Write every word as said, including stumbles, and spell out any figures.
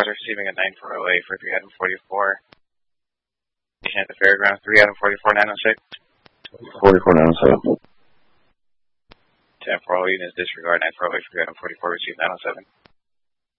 receiving a nine four oh eight for three item forty-four. Station at the fairgrounds, three item forty-four nine oh six. forty-four nine oh seven. ten four oh units disregard nine four oh eight for three item forty-four, receive nine oh seven.